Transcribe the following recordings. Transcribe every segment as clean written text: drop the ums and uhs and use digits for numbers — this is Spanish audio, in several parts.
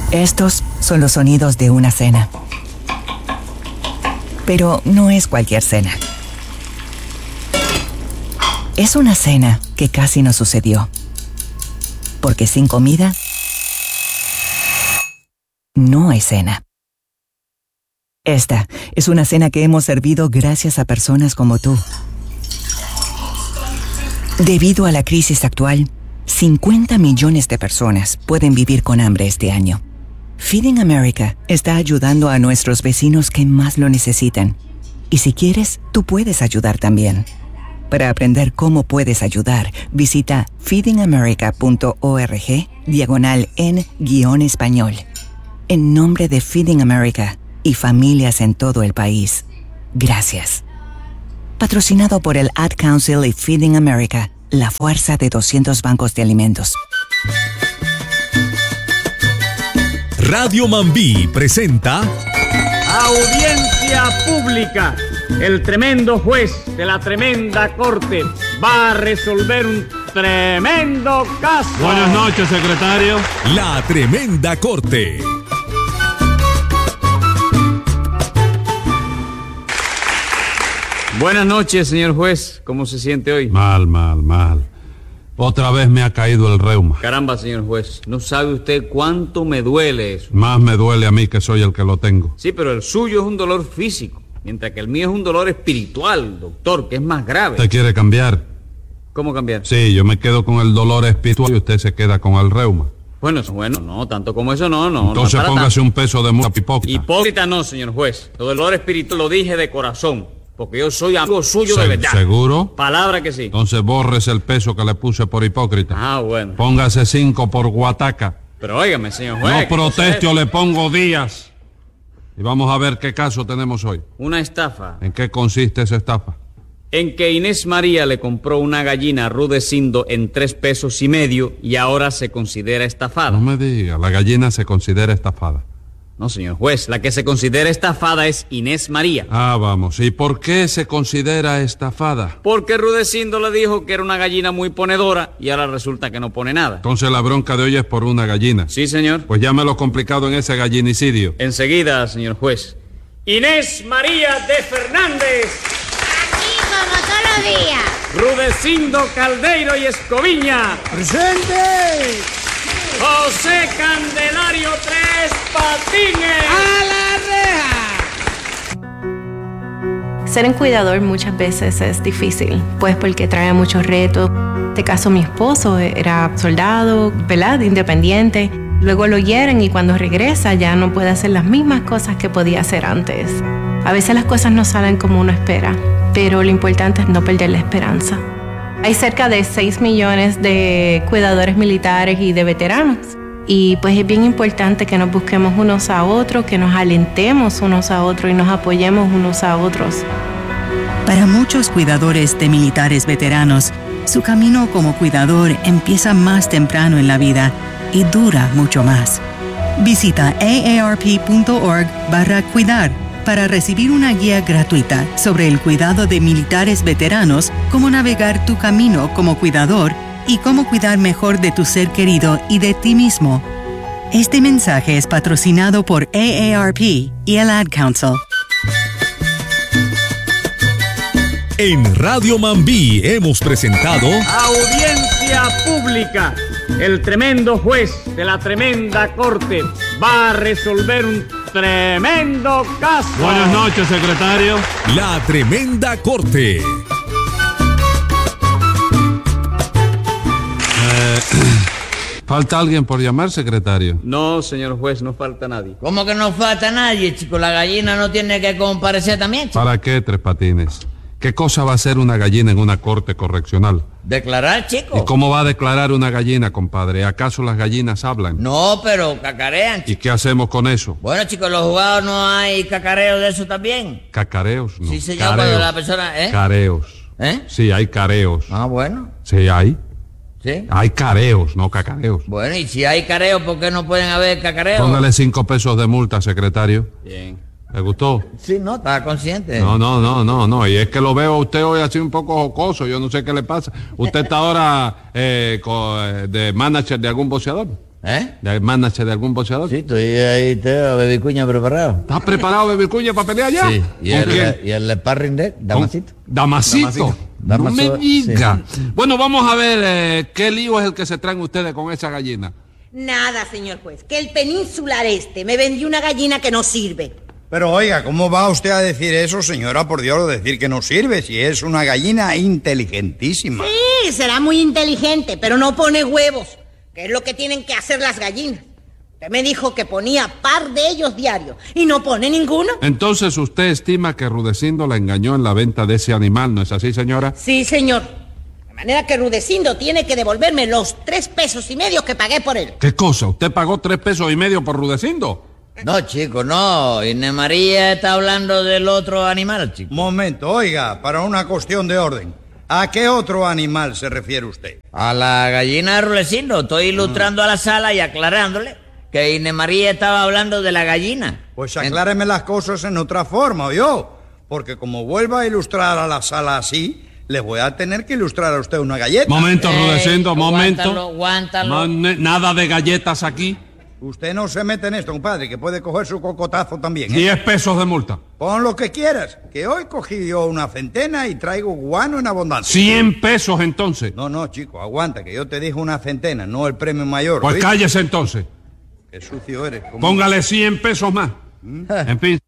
Estos son los sonidos de una cena. Pero no es cualquier cena. Es una cena que casi no sucedió. Porque sin comida, no hay cena. Esta es una cena que hemos servido gracias a personas como tú. Debido a la crisis actual, 50 millones de personas pueden vivir con hambre este año. Feeding America está ayudando a nuestros vecinos que más lo necesitan. Y si quieres, tú puedes ayudar también. Para aprender cómo puedes ayudar, visita feedingamerica.org/en-español. En nombre de Feeding America y familias en todo el país, gracias. Patrocinado por el Ad Council y Feeding America, la fuerza de 200 bancos de alimentos. Radio Mambí presenta Audiencia pública. El tremendo juez de la tremenda corte va a resolver un tremendo caso. Buenas noches, secretario. La Tremenda Corte. Buenas noches, señor juez. ¿Cómo se siente hoy? Mal. Otra vez me ha caído el reuma. Caramba, señor juez, ¿no sabe usted cuánto me duele eso? Más me duele a mí que soy el que lo tengo. Sí, pero el suyo es un dolor físico, mientras que el mío es un dolor espiritual, doctor, que es más grave. ¿Usted quiere cambiar? ¿Cómo cambiar? Sí, yo me quedo con el dolor espiritual y usted se queda con el reuma. Bueno, no, tanto como eso no. Entonces no póngase un peso de multa, hipócrita. Hipócrita no, señor juez. Lo del dolor espiritual lo dije de corazón. Porque yo soy amigo suyo de verdad. ¿Seguro? Palabra que sí. Entonces bórrese el peso que le puse por hipócrita. Ah, bueno. Póngase 5 por guataca. Pero óigame, señor juez. No proteste o le pongo días. Y vamos a ver qué caso tenemos hoy. Una estafa. ¿En qué consiste esa estafa? En que Inés María le compró una gallina a Rudecindo en 3,5 pesos y ahora se considera estafada. No me diga, la gallina se considera estafada. No, señor juez, la que se considera estafada es Inés María. Ah, vamos. ¿Y por qué se considera estafada? Porque Rudecindo le dijo que era una gallina muy ponedora y ahora resulta que no pone nada. Entonces la bronca de hoy es por una gallina. Sí, señor. Pues llámelo complicado en ese gallinicidio. Enseguida, señor juez. Inés María de Fernández. Aquí como todos los días. Rudecindo Caldeiro y Escoviña. ¡Presente! José Candelario Tres Patines. ¡A la reja! Ser un cuidador muchas veces es difícil, pues porque trae muchos retos. En este caso mi esposo era soldado, ¿verdad? Independiente. Luego lo hieren y cuando regresa ya no puede hacer las mismas cosas que podía hacer antes. A veces las cosas no salen como uno espera, pero lo importante es no perder la esperanza. Hay cerca de 6 millones de cuidadores militares y de veteranos. Y pues es bien importante que nos busquemos unos a otros, que nos alentemos unos a otros y nos apoyemos unos a otros. Para muchos cuidadores de militares veteranos, su camino como cuidador empieza más temprano en la vida y dura mucho más. Visita aarp.org/cuidar para recibir una guía gratuita sobre el cuidado de militares veteranos, cómo navegar tu camino como cuidador y cómo cuidar mejor de tu ser querido y de ti mismo. Este mensaje es patrocinado por AARP y el Ad Council. En Radio Mambí hemos presentado Audiencia pública. El tremendo juez de la tremenda corte va a resolver un tremendo caso. Buenas noches, secretario. La Tremenda Corte. ¿Falta alguien por llamar, secretario? No, señor juez, no falta nadie. ¿Cómo que no falta nadie, chico? La gallina no tiene que comparecer también, chico. ¿Para qué, Tres Patines? ¿Qué cosa va a hacer una gallina en una corte correccional? ¿Declarar, chico? ¿Y cómo va a declarar una gallina, compadre? ¿Acaso las gallinas hablan? No, pero cacarean, chico. ¿Y qué hacemos con eso? Bueno, chicos, los jugados no hay cacareo de eso también. ¿Cacareos? No. Sí, señor, Careos. cuando la persona... Careos. ¿Eh? Sí, hay careos. Ah, bueno. Sí, hay. ¿Sí? Hay careos, no cacareos. Bueno, y si hay careo, ¿por qué no pueden haber cacareos? Póngale 5 pesos de multa, secretario. Bien. ¿Le gustó? Sí, no, estaba consciente. No. Y es que lo veo a usted hoy así un poco jocoso. Yo no sé qué le pasa. ¿Usted está ahora de manager de algún boxeador? ¿De manager de algún boxeador? Sí, estoy ahí, Baby Cuña preparado. ¿Estás preparado, Baby Cuña, para pelear ya? Sí, y ¿Con quién? el sparring de Damasito. ¿Damasito? No me diga. Sí. Bueno, vamos a ver qué lío es el que se traen ustedes con esa gallina. Nada, señor juez, que el peninsular me vendió una gallina que no sirve. Pero oiga, ¿cómo va usted a decir eso, señora? Por Dios, decir que no sirve, si es una gallina inteligentísima. Sí, será muy inteligente, pero no pone huevos, que es lo que tienen que hacer las gallinas. Usted me dijo que ponía par de ellos diarios y no pone ninguno. Entonces usted estima que Rudecindo la engañó en la venta de ese animal, ¿no es así, señora? Sí, señor. De manera que Rudecindo tiene que devolverme los 3,5 pesos que pagué por él. ¿Qué cosa? ¿Usted pagó 3,5 pesos por Rudecindo? No, chico, no. Inés María está hablando del otro animal, chico. Momento, oiga, para una cuestión de orden. ¿A qué otro animal se refiere usted? A la gallina de Rudecindo. Estoy ilustrando a la sala y aclarándole que Inés María estaba hablando de la gallina. Pues acláreme las cosas en otra forma, yo. Porque como vuelva a ilustrar a la sala así, le voy a tener que ilustrar a usted una galleta. Momento, Rudecindo, momento. Aguántalo. Nada de galletas aquí. Usted no se mete en esto, compadre, que puede coger su cocotazo también, 10 pesos de multa. Pon lo que quieras, que hoy cogí yo una centena y traigo guano en abundancia. 100 pesos entonces. No, chico, aguanta, que yo te dije una centena, no el premio mayor. Pues ¿oíste? cállese entonces. Qué sucio eres. Póngale 100 pesos más. En fin.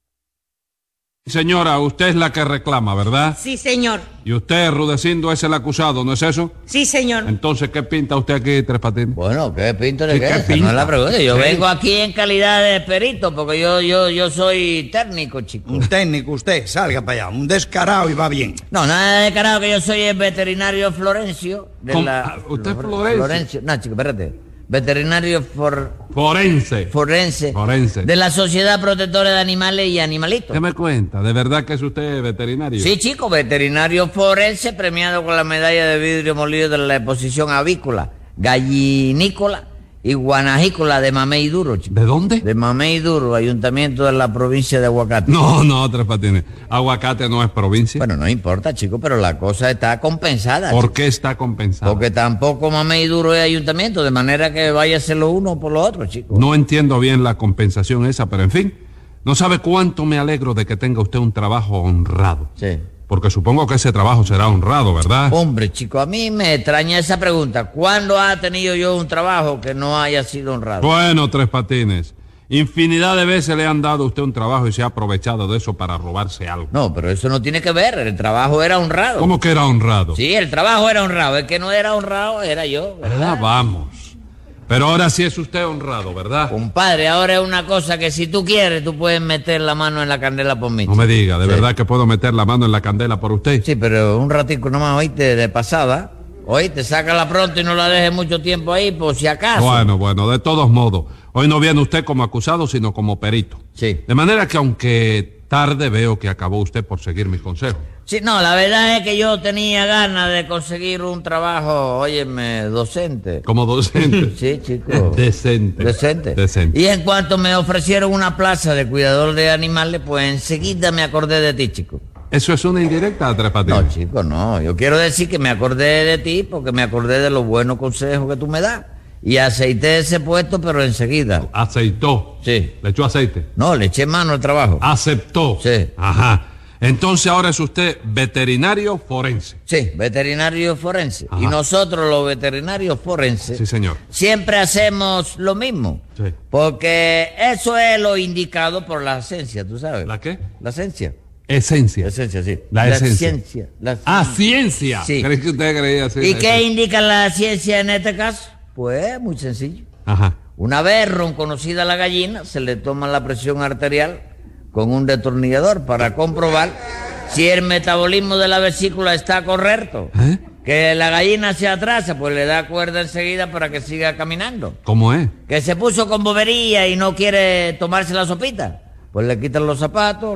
Señora, usted es la que reclama, ¿verdad? Sí, señor. Y usted, Rudecindo, es el acusado, ¿no es eso? Sí, señor. Entonces, ¿qué pinta usted aquí, Tres Patines? Bueno, ¿qué pinto de Sí, qué? ¿qué Esa pinta? no es la pregunta. Yo Sí. vengo aquí en calidad de perito, porque yo soy técnico, chico. Un técnico usted, salga para allá, un descarado y va bien. No, nada de carajo, que yo soy el veterinario Florencio. ¿Usted es Florencio? No, chico, espérate. Veterinario Forense. forense. De la Sociedad Protectora de Animales y Animalitos. ¿Qué me cuenta? ¿De verdad que es usted veterinario? Sí, chico, veterinario forense premiado con la medalla de vidrio molido de la exposición avícola, gallinícola y guanajícola de Mamey Duro, chico. ¿De dónde? De Mamey Duro, ayuntamiento de la provincia de Aguacate. No, Tres Patines. Aguacate no es provincia. Bueno, no importa, chico, pero la cosa está compensada. ¿Por chico. qué está compensado? Porque tampoco Mamey Duro es ayuntamiento, de manera que váyase lo uno por lo otro, chico. No entiendo bien la compensación esa, pero en fin, no sabe cuánto me alegro de que tenga usted un trabajo honrado. Sí. Porque supongo que ese trabajo será honrado, ¿verdad? Hombre, chico, a mí me extraña esa pregunta. ¿Cuándo ha tenido yo un trabajo que no haya sido honrado? Bueno, Tres Patines, infinidad de veces le han dado a usted un trabajo y se ha aprovechado de eso para robarse algo. No, pero eso no tiene que ver. El trabajo era honrado. ¿Cómo que era honrado? Sí, el trabajo era honrado. El que no era honrado era yo, ¿verdad? Ah, vamos. Pero ahora sí es usted honrado, ¿verdad? Compadre, ahora es una cosa que si tú quieres, tú puedes meter la mano en la candela por mí. No me diga, ¿de Sí. verdad que puedo meter la mano en la candela por usted? Sí, pero un ratico nomás, oíste, de pasada. Oíste, sácala pronto y no la dejes mucho tiempo ahí, por si acaso. Bueno, de todos modos, hoy no viene usted como acusado, sino como perito. Sí. De manera que aunque tarde, veo que acabó usted por seguir mis consejos. Sí, no, la verdad es que yo tenía ganas de conseguir un trabajo, óyeme, docente. Como docente. Sí, chico. Decente. Decente. Y en cuanto me ofrecieron una plaza de cuidador de animales, pues enseguida me acordé de ti, chico. ¿Eso es una indirecta, Tres Patines? No, chico, no. Yo quiero decir que me acordé de ti porque me acordé de los buenos consejos que tú me das. Y aceité ese puesto, pero enseguida. Aceitó. Sí. ¿Le echó aceite? No, le eché mano al trabajo. Aceptó. Sí. Ajá. Entonces ahora es usted veterinario forense. Sí, veterinario forense. Ajá. Y nosotros los veterinarios forenses Sí, señor. siempre hacemos lo mismo. Sí. Porque eso es lo indicado por la ciencia, ¿tú sabes? ¿La qué? La ciencia. Esencia. La esencia, sí. La esencia. Ciencia. Ciencia. Sí. ¿Crees que usted creía así? ¿Y qué indica la ciencia en este caso? Pues muy sencillo. Ajá. Una vez ronconocida la gallina, se le toma la presión arterial con un destornillador para comprobar si el metabolismo de la vesícula está correcto. ¿Eh? Que la gallina se atrasa, pues le da cuerda enseguida para que siga caminando. ¿Cómo es? Que se puso con bobería y no quiere tomarse la sopita, pues le quitan los zapatos,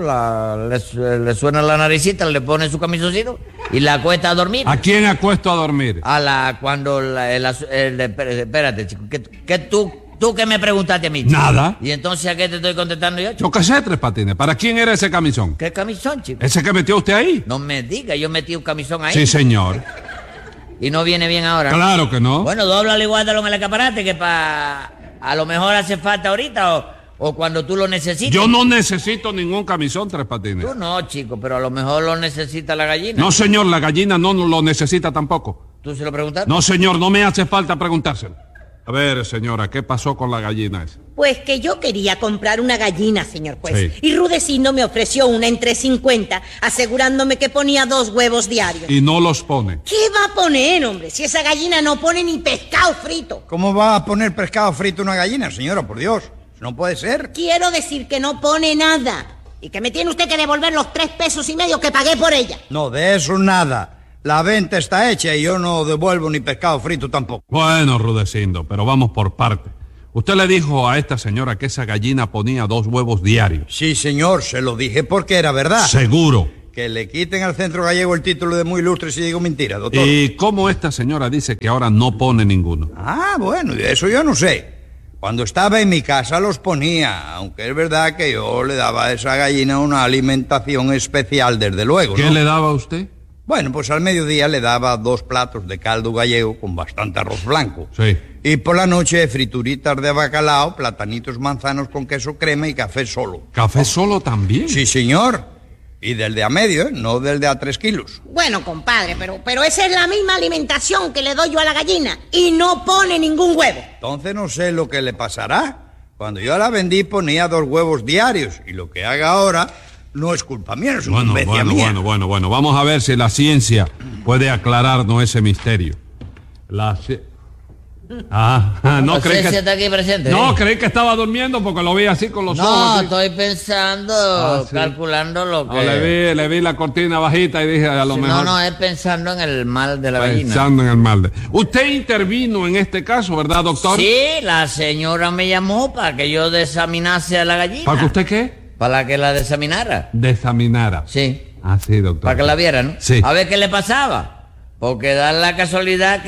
le suena la naricita, le pone su camisoncito y la acuesta a dormir. ¿A quién acuesto a dormir? Espérate, chico, que tú que me preguntaste a mí, chico. Nada. ¿Y entonces a qué te estoy contestando yo, chico? Yo qué sé, Tres Patines. ¿Para quién era ese camisón? ¿Qué camisón, chico? ¿Ese que metió usted ahí? No me diga, yo metí un camisón ahí. Sí, señor. Y no viene bien ahora. Claro que no. Bueno, dóblalo y guárdalo en el escaparate, que a lo mejor hace falta ahorita o cuando tú lo necesites. Yo no necesito ningún camisón, Tres Patines. Tú no, chico, pero a lo mejor lo necesita la gallina. No, señor, la gallina no lo necesita tampoco. ¿Tú se lo preguntaste? No, señor, no me hace falta preguntárselo. A ver, señora, ¿qué pasó con la gallina esa? Pues que yo quería comprar una gallina, señor juez. Sí. Y Rudecindo me ofreció una en 3.50, asegurándome que ponía 2 huevos diarios. Y no los pone. ¿Qué va a poner, hombre? Si esa gallina no pone ni pescado frito. ¿Cómo va a poner pescado frito una gallina, señora? Por Dios, no puede ser. Quiero decir que no pone nada. Y que me tiene usted que devolver los 3,5 pesos que pagué por ella. No, de eso nada. La venta está hecha y yo no devuelvo ni pescado frito tampoco. Bueno, Rudecindo, pero vamos por parte. Usted le dijo a esta señora que esa gallina ponía 2 huevos diarios. Sí, señor, se lo dije porque era verdad. Seguro. Que le quiten al Centro Gallego el título de muy ilustre si digo mentira, doctor. ¿Y cómo esta señora dice que ahora no pone ninguno? Ah, bueno, eso yo no sé. Cuando estaba en mi casa los ponía, aunque es verdad que yo le daba a esa gallina una alimentación especial, desde luego, ¿no? ¿Qué le daba a usted? Bueno, pues al mediodía le daba 2 platos de caldo gallego con bastante arroz blanco. Sí. Y por la noche frituritas de bacalao, platanitos manzanos con queso crema y café solo. ¿Café solo también? Sí, señor. Y del de a medio, no del de a 3 kilos. Bueno, compadre, pero esa es la misma alimentación que le doy yo a la gallina. Y no pone ningún huevo. Entonces no sé lo que le pasará. Cuando yo la vendí ponía 2 huevos diarios. Y lo que haga ahora no es culpa mía, es incumbencia mía. Bueno. Vamos a ver si la ciencia puede aclararnos ese misterio. No creí que está aquí presente. No, creí que estaba durmiendo porque lo vi así con los ojos. No, así. estoy pensando, Sí. calculando lo que... No, le vi la cortina bajita y dije a lo mejor... No, es pensando en el mal de la gallina. Pensando en el mal de... Usted intervino en este caso, ¿verdad, doctor? Sí, la señora me llamó para que yo desaminase a la gallina. ¿Para que usted qué? Para que la desaminara. Desaminara. Sí. Ah, sí, doctor. Para que la viera, ¿no? Sí. A ver qué le pasaba. Porque da la casualidad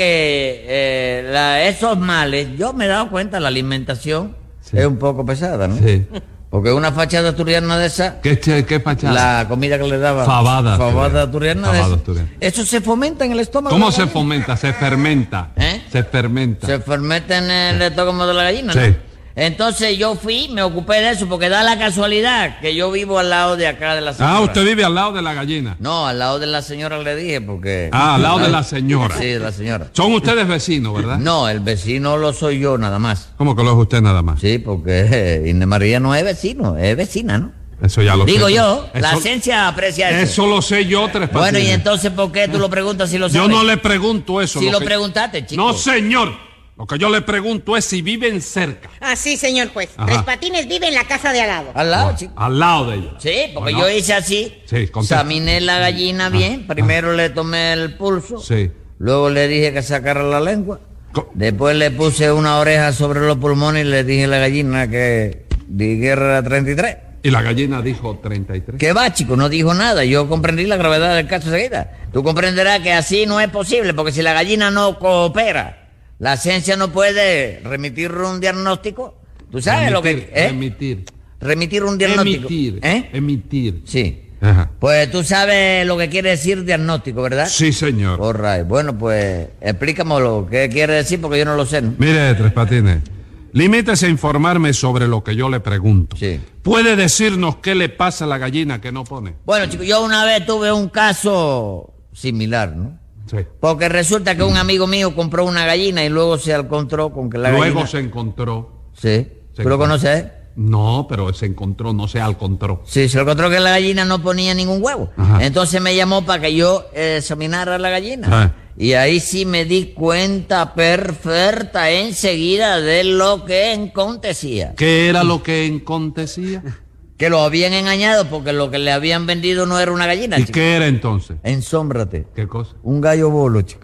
que esos males, yo me he dado cuenta, la alimentación es un poco pesada, ¿no? Sí. Porque una fachada asturiana de esa, ¿Qué fachada? la comida que le daba. Fabada asturiana de esa. Eso se fomenta en el estómago. ¿Cómo de la se gallina. fomenta? Se fermenta. ¿Eh? Se fermenta. Se fermenta en el estómago de la gallina, Sí. ¿no? Entonces yo fui, me ocupé de eso, porque da la casualidad que yo vivo al lado de acá de la señora. Ah, usted vive al lado de la gallina. No, al lado de la señora le dije, porque... Ah, al lado de la señora. Sí, de la señora. Son ustedes vecinos, ¿verdad? No, el vecino lo soy yo nada más. ¿Cómo que lo es usted nada más? Sí, porque Inés María no es vecino, es vecina, ¿no? Eso ya lo sé. Digo yo, Eso- la ciencia aprecia eso. Eso lo sé yo, Tres Patines. Bueno, y entonces, ¿por qué tú lo preguntas si lo sabes? Yo no le pregunto eso. Si lo que- preguntaste, chico. No, señor. Lo que yo le pregunto es si viven cerca. Ah, sí, señor juez. Ajá. 3 Patines vive en la casa de al lado. Al lado, chico. Al lado de ella. Sí, porque Bueno. yo hice así. Sí, contesta. examiné la gallina bien. Primero le tomé el pulso. Sí. Luego le dije que sacara la lengua. Después le puse una oreja sobre los pulmones y le dije a la gallina que dijera 33. Y la gallina dijo 33. ¿Qué va, chico? No dijo nada. Yo comprendí la gravedad del caso enseguida. Tú comprenderás que así no es posible, porque si la gallina no coopera, la ciencia no puede remitir un diagnóstico. ¿Tú sabes lo que es? Remitir un diagnóstico. Emitir. Sí. Ajá. Pues tú sabes lo que quiere decir diagnóstico, ¿verdad? Sí, señor. All right. Bueno, pues explícamelo. ¿Qué quiere decir? Porque yo no lo sé, ¿no? Mire, Tres Patines, limítese a informarme sobre lo que yo le pregunto. Sí. ¿Puede decirnos qué le pasa a la gallina que no pone? Bueno, chicos, yo una vez tuve un caso similar, ¿no? Sí. Porque resulta que un amigo mío compró una gallina y luego se encontró con que la Luego gallina... se encontró. Sí. ¿Tú lo conoces? No, pero se encontró, no se encontró. Sí, se encontró que la gallina no ponía ningún huevo. Ajá. Entonces me llamó para que yo examinara la gallina. Ajá. Y ahí sí me di cuenta perfecta enseguida de lo que acontecía. ¿Qué era lo que acontecía? Que lo habían engañado porque lo que le habían vendido no era una gallina, ¿Y chico. qué era entonces? Ensómbrate. ¿Qué cosa? Un gallo bolo, chico.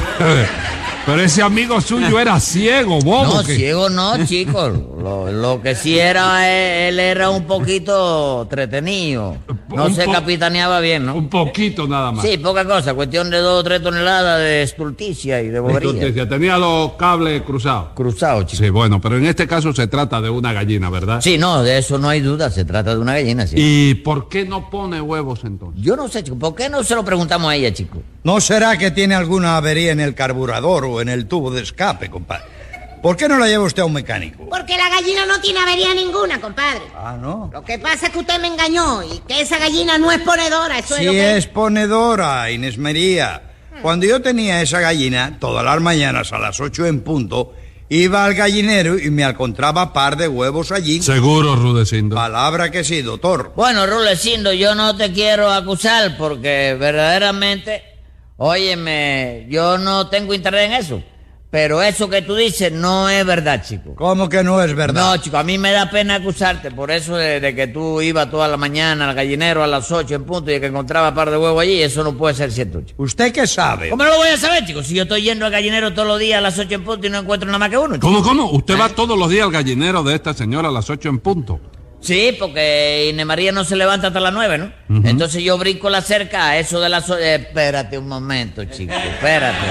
Pero ese amigo suyo era ciego, bobo. No, ¿qué? ciego no, chicos. Lo que sí era, él era un poquito entretenido. No Un se po- capitaneaba bien, ¿no? Un poquito nada más. Sí, poca cosa. Cuestión de 2 o 3 toneladas de estulticia y de bobería. Entonces, tenía los cables cruzados. Cruzado, chico. Sí, bueno, pero en este caso se trata de una gallina, ¿verdad? Sí, no, de eso no hay duda. Se trata de una gallina, sí. ¿Y por qué no pone huevos entonces? Yo no sé, chico. ¿Por qué no se lo preguntamos a ella, chico? ¿No será que tiene alguna avería en el carburador o en el tubo de escape, compadre? ¿Por qué no la lleva usted a un mecánico? Porque la gallina no tiene avería ninguna, compadre. Ah, ¿no? Lo que pasa es que usted me engañó y que esa gallina no es ponedora, eso es lo Sí que... es ponedora, Inés María. Cuando yo tenía esa gallina, todas las mañanas a las 8 en punto, iba al gallinero y me encontraba par de huevos allí. Seguro, Rudecindo. Palabra que sí, doctor. Bueno, Rulecindo, yo no te quiero acusar porque verdaderamente, óyeme, yo no tengo interés en eso. Pero eso que tú dices no es verdad, chico. ¿Cómo que no es verdad? No, chico, a mí me da pena acusarte por eso de que tú ibas toda la mañana al gallinero a las 8 en punto y que encontraba par de huevos allí. Eso no puede ser cierto, chico. ¿Usted qué sabe? ¿Cómo no lo voy a saber, chico? Si yo estoy yendo al gallinero todos los días a las 8 en punto y no encuentro nada más que uno, chico. ¿Cómo? ¿Usted va todos los días al gallinero de esta señora a las 8 en punto? Sí, porque Inés María no se levanta hasta las 9, ¿no? Entonces yo brinco la cerca a eso de las... Espérate un momento, chico, espérate.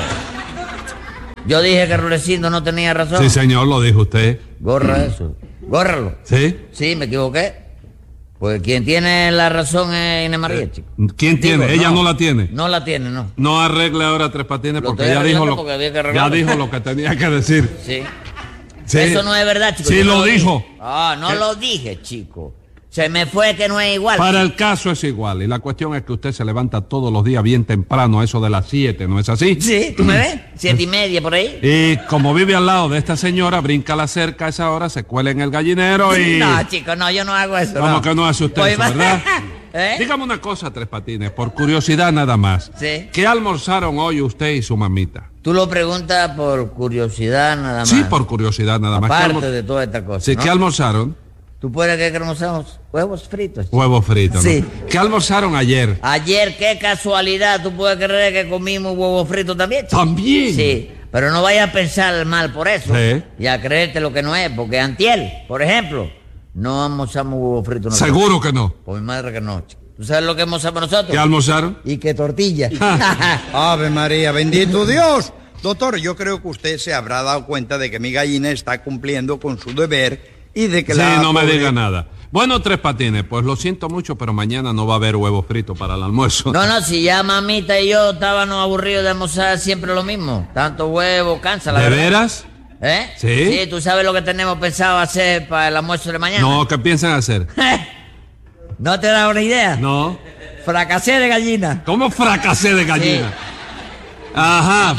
Yo dije que Rulecindo no tenía razón. Sí, señor, lo dijo usted. Gorra eso. Górralo. ¿Sí? Sí, me equivoqué. Pues quien tiene la razón es Inés María, chico. ¿Quién tiene? Ella no la tiene. No la tiene, no. No arregle ahora Tres Patines Lo porque estoy ya dijo arreglando lo, porque había que ya arreglarlo. dijo lo que tenía que decir. Sí. Sí. Eso no es verdad, chico. Sí, Yo no lo dijo. dije. Ah, no lo dije, chico. Se me fue que no es igual. Para el caso es igual. Y la cuestión es que usted se levanta todos los días bien temprano, a eso de las 7, ¿no es así? Sí, ¿tú me ves? 7:30 por ahí. Y como vive al lado de esta señora, brinca la cerca a esa hora, se cuela en el gallinero y... No, chico, no, yo no hago eso. ¿Cómo no. que no hace usted Pues, eso, verdad? ¿Eh? Dígame una cosa, Tres Patines, por curiosidad nada más. Sí. ¿Qué almorzaron hoy usted y su mamita? Tú lo preguntas por curiosidad nada más. Sí, por curiosidad nada más. ¿Qué Aparte de toda esta cosa, Sí, ¿no? ¿qué almorzaron? ¿Tú puedes creer que almorzamos huevos fritos? chico? Huevos fritos, ¿no? Sí. ¿Qué almorzaron ayer? Ayer, qué casualidad, ¿tú puedes creer que comimos huevos fritos también, chico? ¿También? Sí, pero no vayas a pensar mal por eso. Sí. Y a creerte lo que no es, porque antier, por ejemplo, no almorzamos huevos fritos nosotros. Seguro que no. Por mi madre que no, chico. ¿Tú sabes lo que almorzamos nosotros? ¿Qué almorzaron? Y que tortilla. Ave María, bendito Dios. Doctor, yo creo que usted se habrá dado cuenta de que mi gallina está cumpliendo con su deber y de que Sí, la... no me pobre- diga nada. Bueno, Tres Patines, pues lo siento mucho, pero mañana no va a haber huevos fritos para el almuerzo. No, si ya mamita y yo estábamos aburridos de almorzar siempre lo mismo. Tanto huevo cansa, la ¿De verdad. veras? ¿Eh? Sí. Sí, ¿tú sabes lo que tenemos pensado hacer para el almuerzo de mañana? No, ¿qué piensan hacer? ¿No te da una idea? No. Fracasé de gallina. ¿Cómo fracasé de gallina? Sí. Ajá.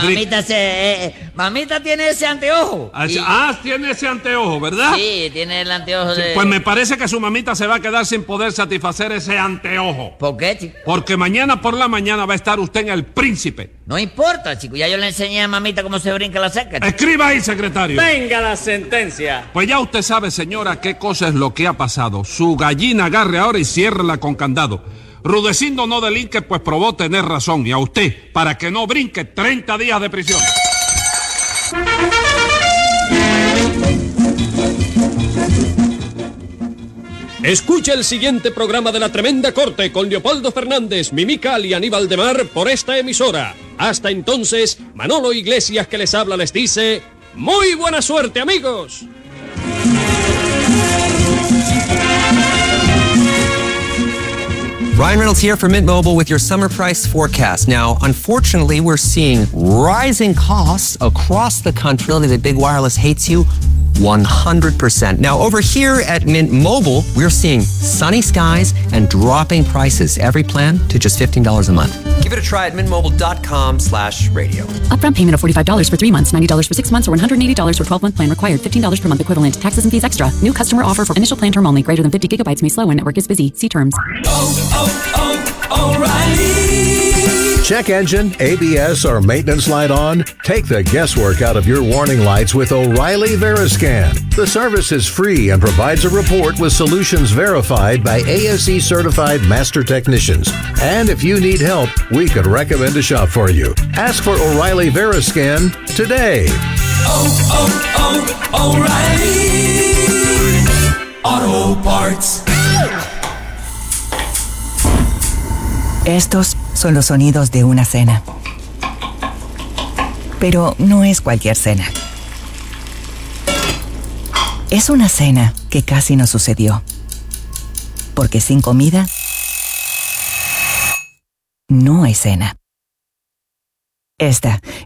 Mamita tiene ese anteojo. Y- Tiene ese anteojo, ¿verdad? Sí, tiene el anteojo Sí, de... pues me parece que su mamita se va a quedar sin poder satisfacer ese anteojo. ¿Por qué, chico? Porque mañana por la mañana va a estar usted en El Príncipe. No importa, chico. Ya yo le enseñé a mamita cómo se brinca la cerca, chico. Escriba ahí, secretario. Venga la sentencia. Pues ya usted sabe, señora, qué cosa es lo que ha pasado. Su gallina agarre ahora y ciérrela con candado. Rudecindo no delinque, pues probó tener razón. Y a usted, para que no brinque, 30 días de prisión. Escucha el siguiente programa de La Tremenda Corte con Leopoldo Fernández, Mimical y Aníbal de Mar por esta emisora. Hasta entonces, Manolo Iglesias que les habla les dice, ¡muy buena suerte, amigos! Ryan Reynolds here for Mint Mobile with your summer price forecast. Now, unfortunately, we're seeing rising costs across the country. Really, the big wireless hates you 100%. Now, over here at Mint Mobile, we're seeing sunny skies and dropping prices. Every plan to just $15 a month. Give it a try at mintmobile.com/radio. Upfront payment of $45 for 3 months, $90 for 6 months, or $180 for 12-month plan required. $15 per month equivalent. Taxes and fees extra. New customer offer for initial plan term only. Greater than 50 gigabytes may slow when network is busy. See terms. Check engine, ABS, or maintenance light on? Take the guesswork out of your warning lights with O'Reilly Veriscan. The service is free and provides a report with solutions verified by ASE certified master technicians. And if you need help, we could recommend a shop for you. Ask for O'Reilly Veriscan today. O'Reilly Auto Parts. Estos son los sonidos de una cena. Pero no es cualquier cena. Es una cena que casi no sucedió. Porque sin comida, no hay cena. Esta